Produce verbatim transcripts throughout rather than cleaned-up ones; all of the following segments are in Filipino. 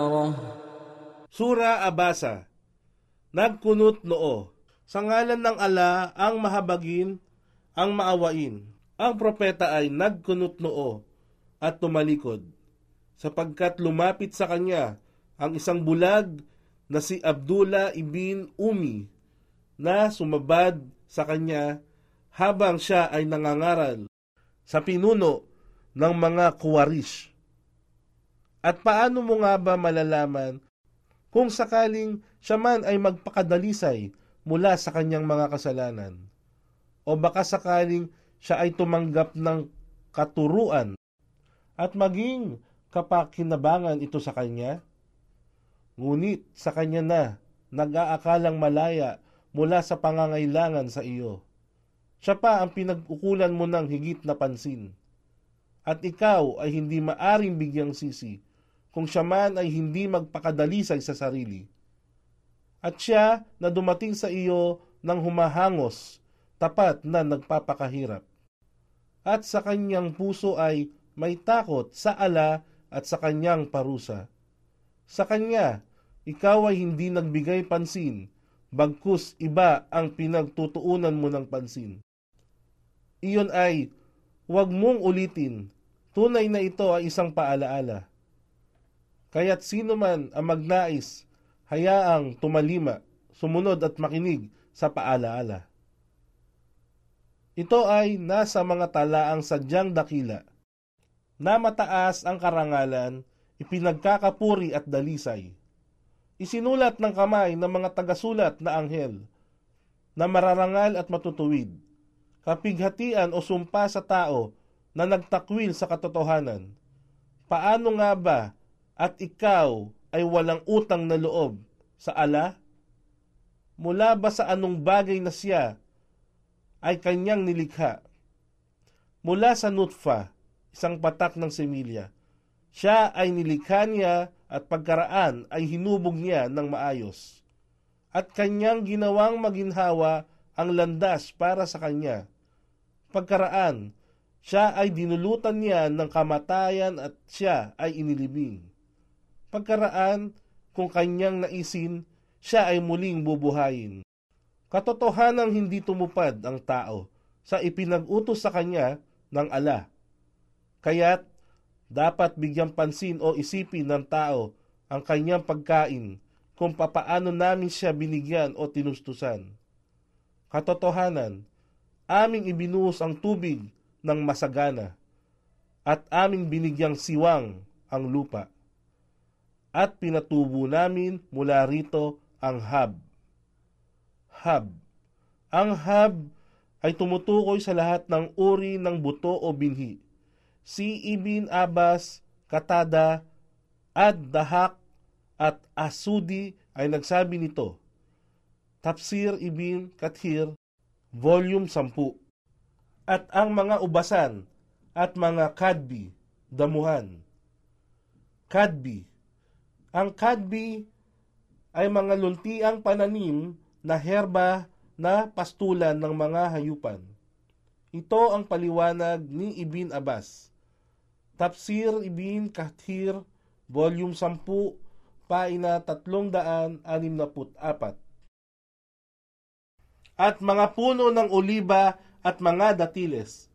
Sura Abasa. Nagkunot noo. Sa ngalan ng ala ang mahabagin, ang maawain. Ang propeta ay nagkunot noo at tumalikod, sapagkat lumapit sa kanya ang isang bulag na si Abdullah ibn Umi, na sumabad sa kanya habang siya ay nangangaral sa pinuno ng mga Kuwarish. At paano mo nga ba malalaman kung sakaling siya man ay magpakadalisay mula sa kanyang mga kasalanan? O baka sakaling siya ay tumanggap ng katuruan at maging kapakinabangan ito sa kanya? Ngunit sa kanya na nag-aakalang malaya mula sa pangangailangan sa iyo. Siya pa ang pinag-ukulan mo ng higit na pansin. At ikaw ay hindi maaring bigyang sisi kung siya man ay hindi magpakadalisay sa sarili. At siya na dumating sa iyo ng humahangos, tapat na nagpapakahirap. At sa kanyang puso ay may takot sa ala at sa kanyang parusa. Sa kanya, ikaw ay hindi nagbigay pansin, bagkus iba ang pinagtutuunan mo ng pansin. Iyon ay, huwag mong ulitin, tunay na ito ay isang paalaala. Kaya't sino man ang magnais, hayaang tumalima, sumunod at makinig sa paalaala. Ito ay nasa mga talaang sadyang dakila, na mataas ang karangalan, ipinagkakapuri at dalisay. Isinulat ng kamay ng mga tagasulat na anghel, na mararangal at matutuwid, kapighatian o sumpa sa tao na nagtakwil sa katotohanan. Paano nga ba at ikaw ay walang utang na loob sa ala? Mula ba sa anong bagay na siya ay kanyang nilikha? Mula sa nutfa, isang patak ng semilya, siya ay nilikha niya at pagkaraan ay hinubog niya ng maayos. At kanyang ginawang maginhawa ang landas para sa kanya. Pagkaraan, siya ay dinulutan niya ng kamatayan at siya ay inilibing. Pagkaraan, kung kanyang naisin, siya ay muling bubuhayin. Katotohanang hindi tumupad ang tao sa ipinag-utos sa kanya ng ala. Kaya't dapat bigyang pansin o isipin ng tao ang kanyang pagkain kung papaano namin siya binigyan o tinustusan. Katotohanan, aming ibinuhos ang tubig ng masagana at aming binigyang siwang ang lupa. At pinatubo namin mula rito ang hab. Hab. Ang hab ay tumutukoy sa lahat ng uri ng buto o binhi. Si Ibn Abbas, Katada, Ad-Dahak at Asudi ay nagsabi nito. Tafsir Ibn Kathir, Volume ten. At ang mga ubasan at mga kadbi, damuhan. Kadbi. Ang kadbi ay mga luntiang pananim na herba na pastulan ng mga hayupan. Ito ang paliwanag ni Ibn Abbas. Tafsir Ibn Kathir, Volume ten, paina tatlong daan anim na put apat. At mga puno ng oliba at mga datiles.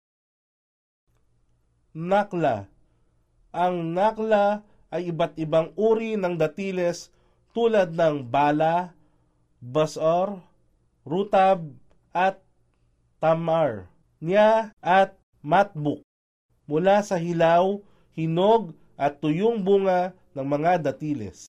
Nakla. Ang nakla ay iba't ibang uri ng datiles tulad ng bala, basor, rutab, at tamar, niya at matbuk, mula sa hilaw, hinog at tuyong bunga ng mga datiles.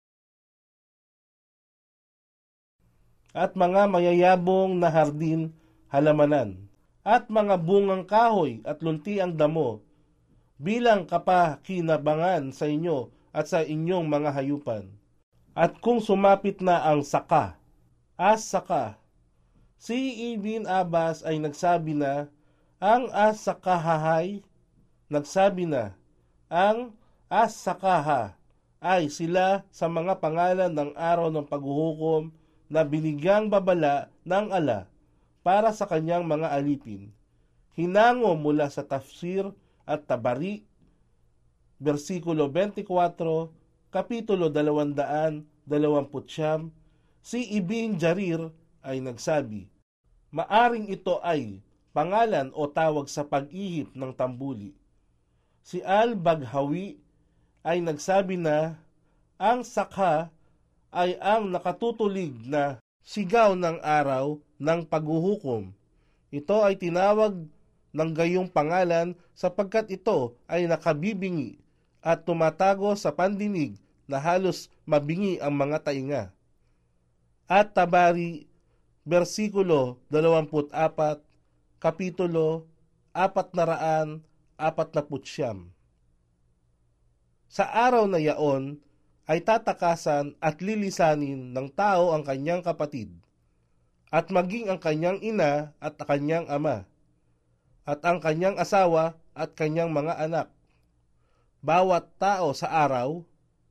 At mga mayayabong na hardin, halamanan, at mga bungang kahoy at lunti ang damo, bilang kapakinabangan sa inyo at sa inyong mga hayupan. At kung sumapit na ang saka, as saka, si Ibn Abbas ay nagsabi na, ang as sakahahay, nagsabi na, ang as sakaha ay sila sa mga pangalan ng araw ng paghuhukom na binigyang babala ng ala para sa kanyang mga alipin. Hinango mula sa Tafsir at Tabari, versikulo twenty-four Kapitulo dalawang daan dalawamput siyam, si Ibn Jarir ay nagsabi, maaring ito ay pangalan o tawag sa pag-ihip ng tambuli. Si Al-Baghawi ay nagsabi na ang sakha ay ang nakatutulig na sigaw ng araw ng paghuhukom. Ito ay tinawag ng gayong pangalan sapagkat ito ay nakabibingi at tumatago sa pandinig na halos mabingi ang mga tainga. At Tabari, versikulo dalawamput apat, kapitulo apat na raan, apat na putsyam. Sa araw na yaon ay tatakasan at lilisanin ng tao ang kanyang kapatid, at maging ang kanyang ina at kanyang ama, at ang kanyang asawa at kanyang mga anak. Bawat tao sa araw.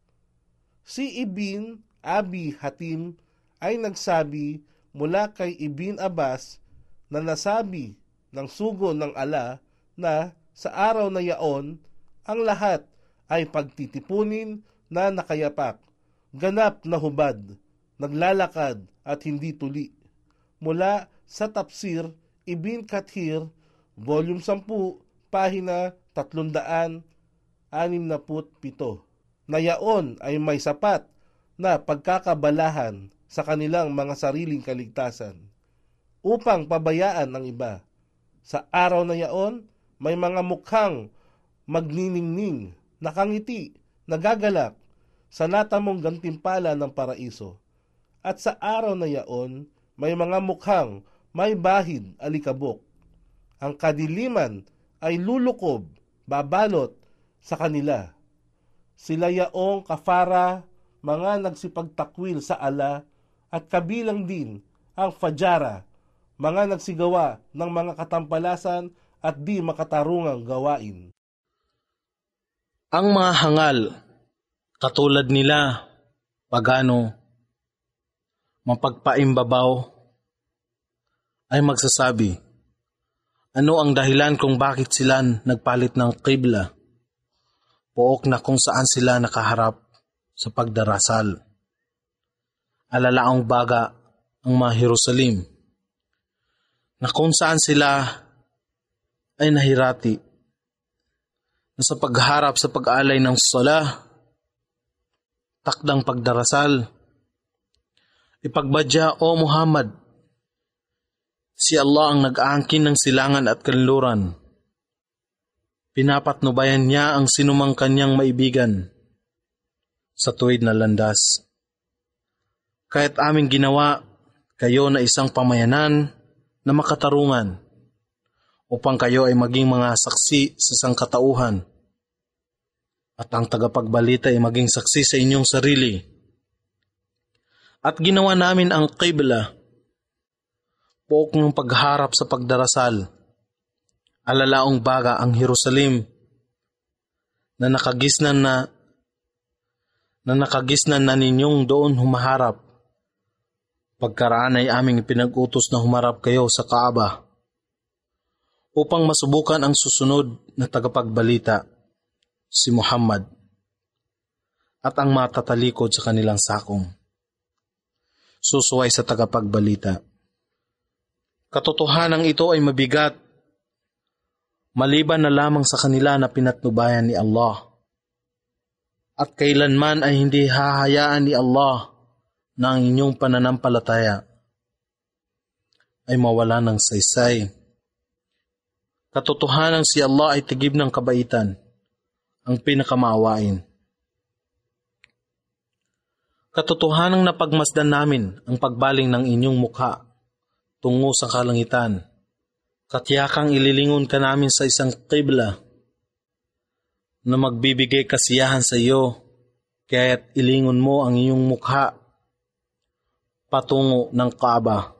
Si Ibn Abi Hatim ay nagsabi mula kay Ibn Abbas na nasabi ng sugo ng ala na sa araw na yaon, ang lahat ay pagtitipunin na nakayapak, ganap na hubad, naglalakad at hindi tuli. Mula sa Tafsir Ibn Kathir, Volume ten, Pahina tatlong daan anim na pito, na yaon ay may sapat na pagkakabalahan sa kanilang mga sariling kaligtasan upang pabayaan ang iba. Sa araw na yaon, may mga mukhang magniningning, nakangiti, nagagalak sa natamong gantimpala ng paraiso. At sa araw na yaon, may mga mukhang may bahid alikabok. Ang kadiliman ay lulukob, babalot sa kanila. Sila yaong kafara, mga nagsipagtakwil sa ala, at kabilang din ang fajara, mga nagsigawa ng mga katampalasan at di makatarungang gawain. Ang mga hangal, katulad nila, pagano, mapagpaimbabaw, ay magsasabi, ano ang dahilan kung bakit sila nagpalit ng qibla? Pook na kung saan sila nakaharap sa pagdarasal. Alalaang baga ang mga Jerusalem, na kung saan sila ay nahirati na sa pagharap sa pag-alay ng sala, takdang pagdarasal. Ipagbadya, O Muhammad, si Allah ang nag-aangkin ng silangan at kanluran. Pinapatnubayan niya ang sinumang kanyang maibigan sa tuwid na landas. Kaya't aming ginawa kayo na isang pamayanan na makatarungan upang kayo ay maging mga saksi sa sangkatauhan at ang tagapagbalita ay maging saksi sa inyong sarili. At ginawa namin ang qibla, pook ng pagharap sa pagdarasal, alalaong baga ang Jerusalem na nakagisnan na na nakagisnan na ninyong doon humaharap. Pagkaraan ay aming pinag-utos na humarap kayo sa Kaaba upang masubukan ang susunod na tagapagbalita, si Muhammad, at ang matatalikod sa kanilang sakong, susuway sa tagapagbalita. Katotohanan ito ay mabigat, maliban na lamang sa kanila na pinatnubayan ni Allah. At kailanman ay hindi hahayaan ni Allah na ang inyong pananampalataya ay mawala ng saysay. Katotohanan si Allah ay tigib ng kabaitan, ang pinakamaawain. Katotohanan na pagmasdan namin ang pagbaling ng inyong mukha tungo sa kalangitan. Katiyakang ililingon ka namin sa isang qibla na magbibigay kasiyahan sa iyo, kaya't ilingon mo ang iyong mukha patungo ng Kaaba.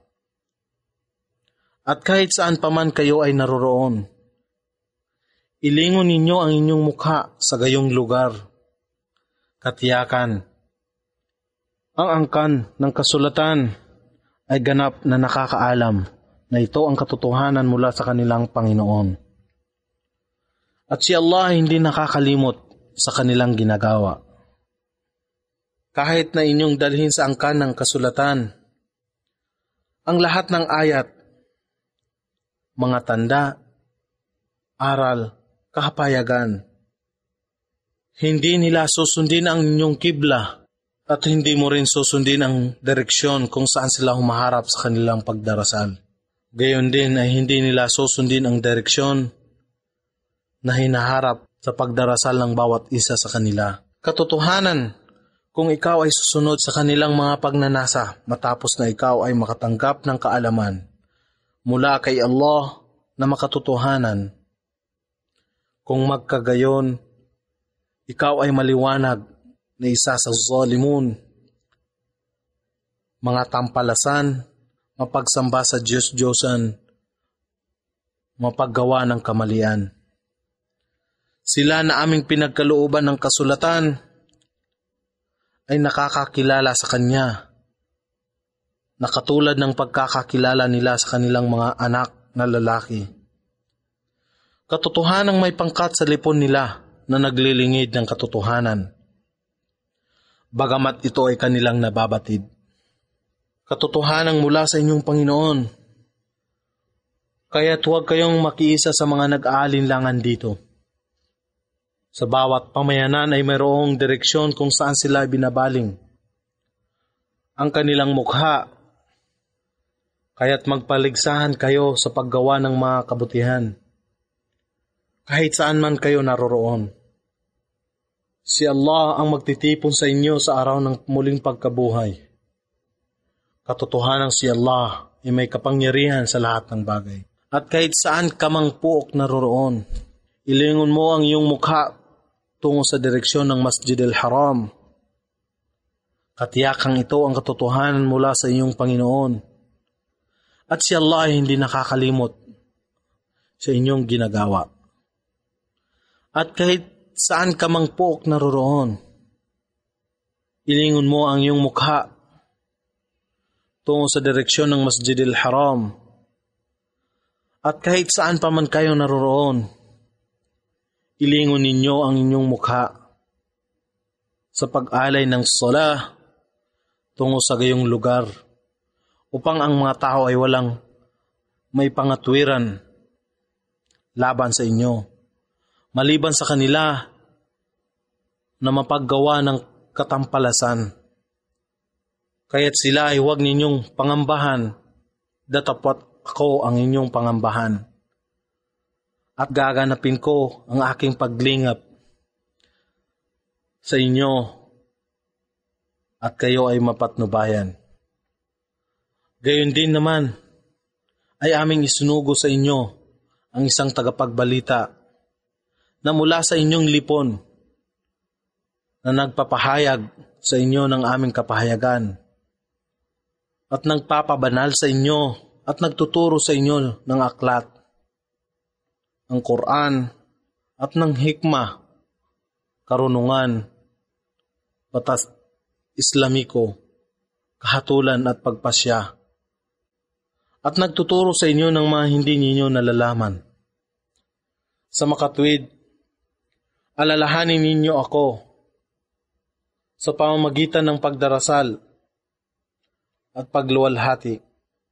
At kahit saan pa man kayo ay naroroon, ilingon ninyo ang inyong mukha sa gayong lugar. Katiyakan, ang angkan ng kasulatan ay ganap na nakakaalam na ito ang katotohanan mula sa kanilang Panginoon. At si Allah ay hindi nakakalimot sa kanilang ginagawa. kahit na inyong dalhin sa angkan ng kasulatan ang lahat ng ayat, mga tanda, aral, kahapayagan. Hindi nila susundin ang inyong kibla at hindi mo rin susundin ang direksyon kung saan sila humaharap sa kanilang pagdarasal. Gayon din ay hindi nila susundin ang direksyon na hinaharap sa pagdarasal ng bawat isa sa kanila. Katotohanan, kung ikaw ay susunod sa kanilang mga pagnanasa matapos na ikaw ay makatanggap ng kaalaman mula kay Allah na makatotohanan, kung magkagayon, ikaw ay maliwanag na isa sa zalimun, mga tampalasan, mapagsamba sa Diyos-Diyosan, mapaggawa ng kamalian. Sila na aming pinagkalooban ng kasulatan ay nakakakilala sa Kanya, na katulad ng pagkakakilala nila sa kanilang mga anak na lalaki. Katotohanang may pangkat sa lipon nila na naglilingid ng katotohanan, bagamat ito ay kanilang nababatid. Katotohanang mula sa inyong Panginoon, kaya't huwag kayong makiisa sa mga nag-aalinlangan dito. Sa bawat pamayanan ay mayroong direksyon kung saan sila binabaling ang kanilang mukha, kaya't magpaligsahan kayo sa paggawa ng mga kabutihan, kahit saan man kayo naroroon. Si Allah ang magtitipon sa inyo sa araw ng muling pagkabuhay. Katotohanan si Allah ay may kapangyarihan sa lahat ng bagay. At kahit saan ka mang puok naroroon, ilingon mo ang iyong mukha tungo sa direksyon ng Masjid al-Haram. Katiyakang ito ang katotohanan mula sa iyong Panginoon. At si Allah ay hindi nakakalimot sa inyong ginagawa. At kahit saan ka mang puok naroroon, ilingon mo ang iyong mukha tungo sa direksyon ng Masjid al-Haram. At kahit saan pa man kayo naroroon, ilingon ninyo ang inyong mukha sa pag-alay ng salah tungo sa gayong lugar, upang ang mga tao ay walang may pangatwiran laban sa inyo, maliban sa kanila na mapaggawa ng katampalasan. Kaya't sila ay huwag ninyong pangambahan, datapwat ako ang inyong pangambahan. At gaganapin ko ang aking paglingap sa inyo at kayo ay mapatnubayan. Gayon din naman ay aming isunugo sa inyo ang isang tagapagbalita na mula sa inyong lipon na nagpapahayag sa inyo ng aming kapahayagan at nagpapabanal sa inyo at nagtuturo sa inyo ng aklat, ang Quran at ng hikmah, karunungan, batas Islamiko, kahatulan at pagpasya, at nagtuturo sa inyo ng mga hindi ninyo nalalaman. Sa makatwid, alalahanin ninyo ako sa pamamagitan ng pagdarasal at pagluwalhati.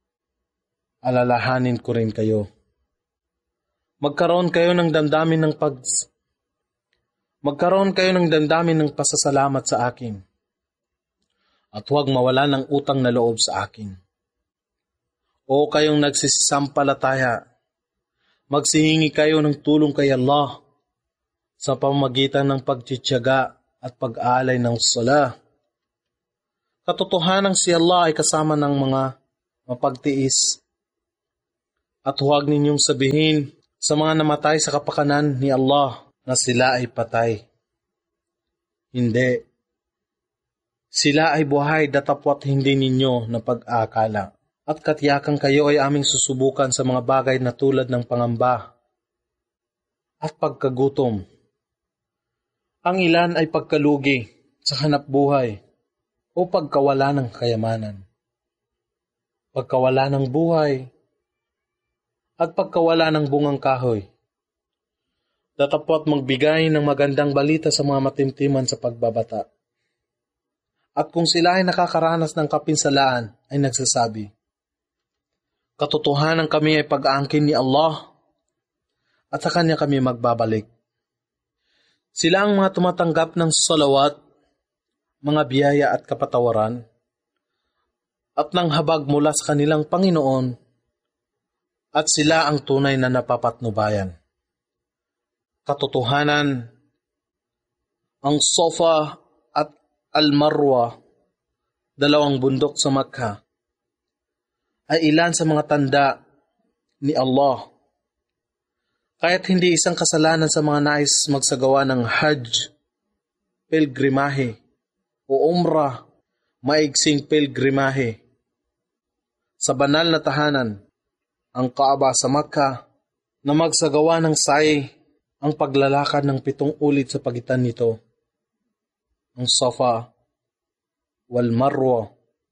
Alalahanin ko rin kayo. Magkaroon kayo ng damdamin ng pag Magkaroon kayo ng damdamin ng pasasalamat sa akin. At huwag mawala ng utang na loob sa akin. O kayong nagsisisampalataya, magsihingi kayo ng tulong kay Allah sa pamamagitan ng pagtitiyaga at pag-aalay ng sala. Katotohanan si Allah ay kasama ng mga mapagtiis. At huwag ninyong sabihin sa mga namatay sa kapakanan ni Allah na sila ay patay. Hindi. Sila ay buhay datapwat hindi ninyo na pag-aakala. At katiyakan kayo ay aming susubukan sa mga bagay na tulad ng pangamba at pagkagutom. Ang ilan ay pagkalugi sa hanap buhay o pagkawala ng kayamanan. Pagkawala ng buhay at pagkawala ng bungang kahoy. Datapwat magbigay ng magandang balita sa mga matimtiman sa pagbabata. At kung sila ay nakakaranas ng kapinsalaan, ay nagsasabi, katotohanan kami ay pag-aangkin ni Allah at sa Kanya kami magbabalik. Sila ang mga tumatanggap ng salawat, mga biyaya at kapatawaran, at ng habag mula sa kanilang Panginoon, at sila ang tunay na napapatnubayan. Katotohanan, ang Safa at Al-Marwa, dalawang bundok sa Makkah, ay ilan sa mga tanda ni Allah. Kaya't hindi isang kasalanan sa mga nais magsagawa ng Hajj, pilgrimahe, o Umrah, maigsing pilgrimahe, sa banal na tahanan, ang Kaaba sa Makkah, na magsagawa ng sa'i ang paglalakad ng pitong ulit sa pagitan nito, ang Safa wal Marwa.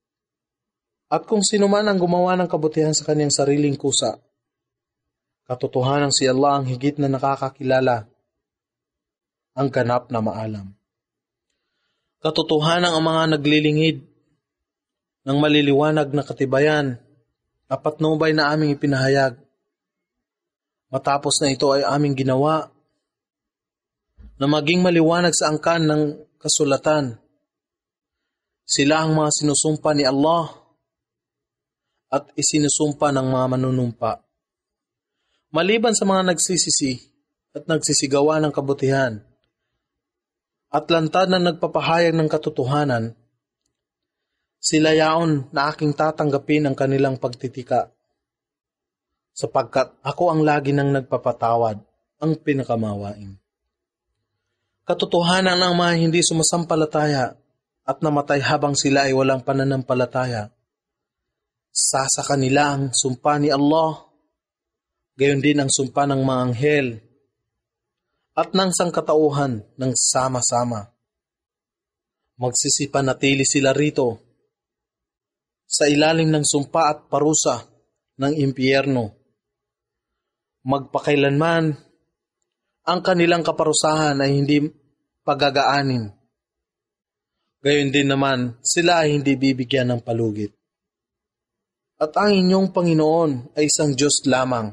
At kung sino man ang gumawa ng kabutihan sa kanyang sariling kusa, katotohanan si Allah ang higit na nakakakilala, ang ganap na maalam. Katotohanan ang mga naglilingid ng maliliwanag na katibayan, apat nubay na aming ipinahayag. Matapos na ito ay aming ginawa na maging maliwanag sa angkan ng kasulatan. Sila ang mga sinusumpa ni Allah at isinusumpa ng mga manunumpa. Maliban sa mga nagsisisi at nagsisigawa ng kabutihan at lantad na nagpapahayag ng katotohanan, sila yaon na aking tatanggapin ang kanilang pagtitika, sapagkat ako ang lagi nang nagpapatawad, ang pinakamawain. Katotohanan ang mga hindi sumasampalataya at namatay habang sila ay walang pananampalataya. Sasa kanila ang sumpa ni Allah, gayon din ang sumpa ng mga anghel, at ng sangkatauhan ng sama-sama. Magsisipanatili sila rito, sa ilalim ng sumpa at parusa ng impyerno. Magpakailanman, ang kanilang kaparusahan ay hindi pagagaanin. Gayon din naman, sila ay hindi bibigyan ng palugit. At ang inyong Panginoon ay isang Diyos lamang.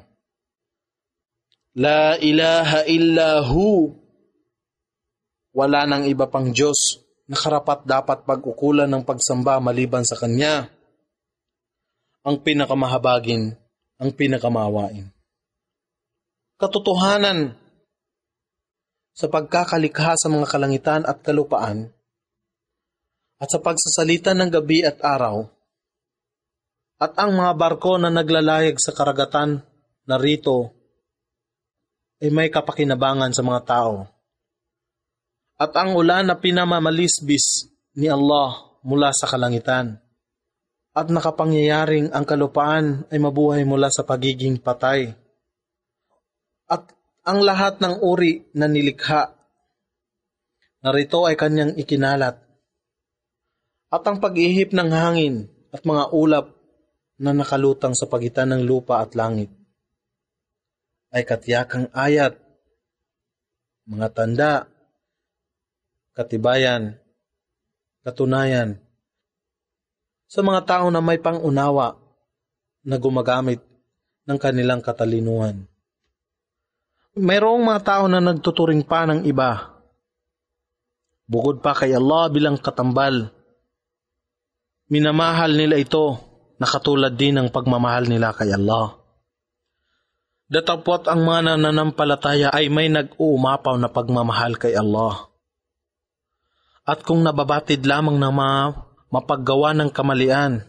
La ilaha illa hu. Wala nang iba pang Diyos na karapat dapat pag-ukulan ng pagsamba maliban sa Kanya. Ang pinakamahabagin, ang pinakamawain. Katotohanan, sa pagkakalikha sa mga kalangitan at kalupaan, at sa pagsasalita ng gabi at araw, at ang mga barko na naglalayag sa karagatan na rito ay may kapakinabangan sa mga tao. At ang ulan na pinamamalisbis ni Allah mula sa kalangitan, at nakapangyayaring ang kalupaan ay mabuhay mula sa pagiging patay. At ang lahat ng uri na nilikha, narito ay kanyang ikinalat. At ang pag-ihip ng hangin at mga ulap na nakalutang sa pagitan ng lupa at langit ay katiyakang ayat, mga tanda, katibayan, katunayan, sa mga tao na may pangunawa na gumagamit ng kanilang katalinuhan. Mayroong mga tao na nagtuturing pa ng iba, bukod pa kay Allah bilang katambal. Minamahal nila ito na katulad din ng pagmamahal nila kay Allah. Datapwat ang mga nananampalataya ay may nag-uumapaw na pagmamahal kay Allah. At kung nababatid lamang ng mga mapaggawa ng kamalian,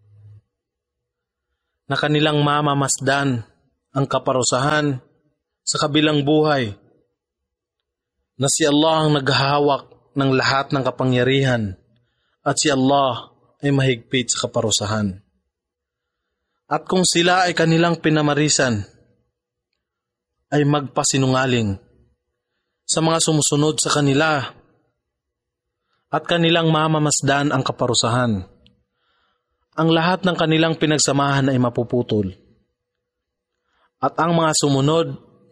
na kanilang mamamasdan ang kaparusahan sa kabilang buhay, na si Allah ang naghahawak ng lahat ng kapangyarihan at si Allah ay mahigpit sa kaparusahan. At kung sila ay kanilang pinamarisan, ay magpasinungaling sa mga sumusunod sa kanila at kanilang mamamasdan ang kaparusahan. Ang lahat ng kanilang pinagsamahan ay mapuputol. At ang mga sumunod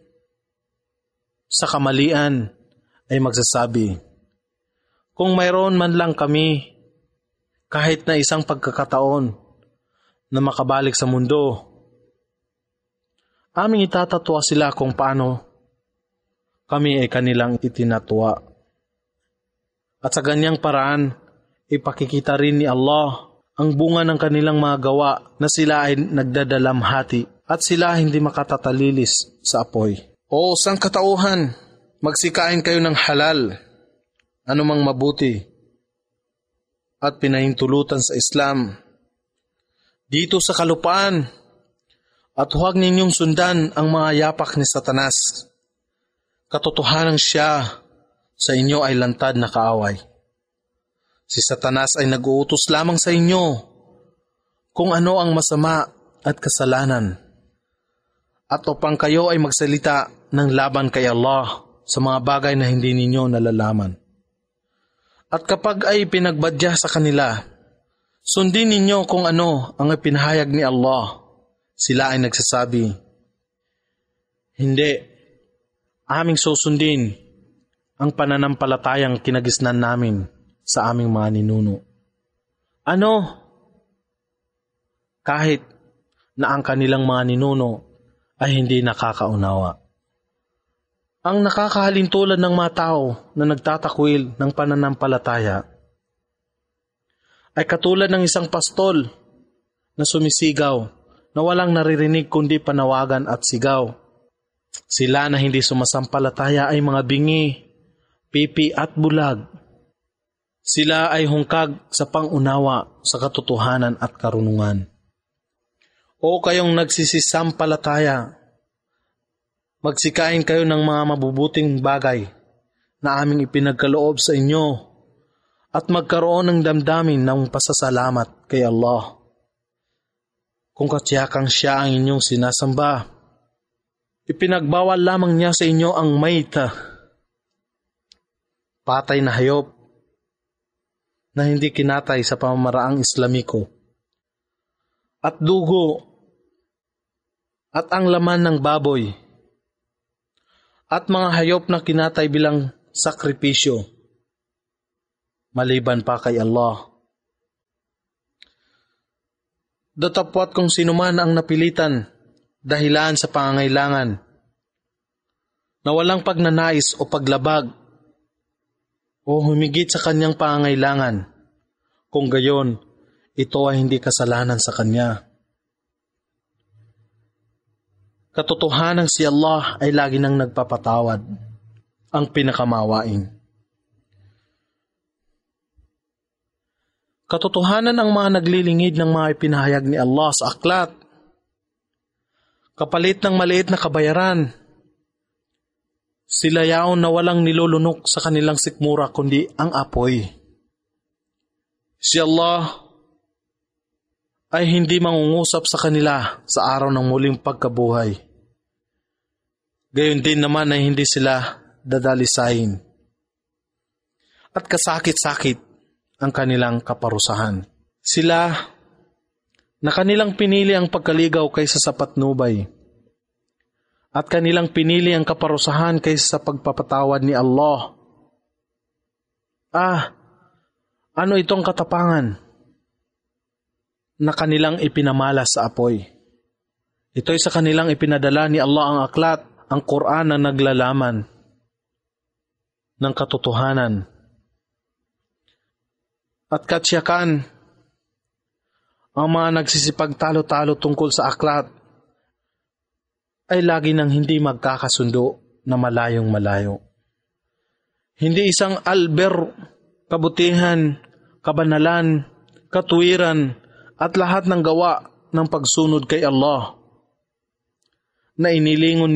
sa kamalian ay magsasabi, kung mayroon man lang kami kahit na isang pagkakataon na makabalik sa mundo, aming itatatwa sila kung paano kami ay kanilang itinatwa. At sa ganyang paraan, ipakikita rin ni Allah ang bunga ng kanilang mga gawa na sila ay nagdadalamhati at sila hindi makatatalilis sa apoy. O sangkatauhan, magsikain kayo ng halal, anumang mabuti, at pinahintulutan sa Islam dito sa kalupaan, at huwag ninyong sundan ang mga yapak ni Satanas. Katotohanan siya sa inyo ay lantad na kaaway. Si Satanas ay nag-uutos lamang sa inyo kung ano ang masama at kasalanan, at upang kayo ay magsalita ng laban kay Allah sa mga bagay na hindi ninyo nalalaman. At kapag ay pinagbadya sa kanila, sundin ninyo kung ano ang ipinahayag ni Allah. Sila ay nagsasabi, hindi, aming susundin ang pananampalatayang kinagisnan namin sa aming mga ninuno. Ano? Kahit na ang kanilang mga ninuno ay hindi nakakaunawa. Ang nakakahalintulad ng mga tao na nagtatakwil ng pananampalataya ay katulad ng isang pastol na sumisigaw na walang naririnig kundi panawagan at sigaw. Sila na hindi sumasampalataya ay mga bingi, pipi at bulag. Sila ay hungkag sa pangunawa sa katotohanan at karunungan. O kayong nagsisisampalataya, magsikain kayo ng mga mabubuting bagay na aming ipinagkaloob sa inyo at magkaroon ng damdamin ng pasasalamat kay Allah. Kung katsiyakang siya ang inyong sinasamba, ipinagbawal lamang niya sa inyo ang mayta, patay na hayop na hindi kinatay sa pamamaraang Islamiko, at dugo, at ang laman ng baboy, at mga hayop na kinatay bilang sakripisyo, maliban pa kay Allah. Datapwat kung sinuman ang napilitan dahilan sa pangangailangan, na walang pagnanais o paglabag o humigit sa kanyang pangangailangan, kung gayon, ito ay hindi kasalanan sa kanya. Katotohanan si Allah ay lagi nang nagpapatawad, ang pinakamawain. Katotohanan ang mga naglilingid ng mga ipinahayag ni Allah sa aklat, kapalit ng maliit na kabayaran. Sila yaon na walang nilulunok sa kanilang sikmura kundi ang apoy. Si Allah ay hindi mangungusap sa kanila sa araw ng muling pagkabuhay. Gayon din naman ay hindi sila dadalisayin. At kasakit-sakit ang kanilang kaparusahan. Sila na kanilang pinili ang pagkaligaw kaysa sa patnubay, at kanilang pinili ang kaparusahan kaysa sa pagpapatawad ni Allah. Ah, ano itong katapangan na kanilang ipinamalas sa apoy? Ito'y sa kanilang ipinadala ni Allah ang aklat, ang Quran na naglalaman ng katotohanan. At katsyakan, ang mga nagsisipagtalo-talo tungkol sa aklat ay lagi nang hindi magkakasundo na malayong malayo. Hindi isang alber, kabutihan, kabanalan, katuwiran at lahat ng gawa ng pagsunod kay Allah na inilingon